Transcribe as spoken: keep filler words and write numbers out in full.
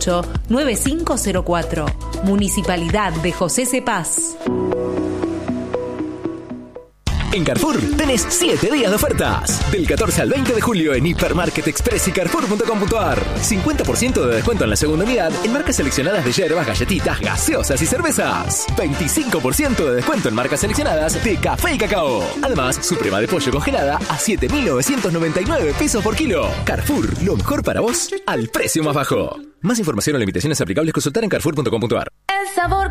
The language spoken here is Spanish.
ocho nueve cinco cero cuatro. Municipalidad de José Cepaz. En Carrefour tenés siete días de ofertas. Del catorce al veinte de julio en Hipermarket Express y Carrefour punto com punto ar. cincuenta por ciento de descuento en la segunda unidad en marcas seleccionadas de hierbas, galletitas, gaseosas y cervezas. veinticinco por ciento de descuento en marcas seleccionadas de café y cacao. Además, suprema de pollo congelada a siete mil novecientos noventa y nueve pesos por kilo. Carrefour, lo mejor para vos al precio más bajo. Más información o limitaciones aplicables consultar en Carrefour punto com punto ar. El sabor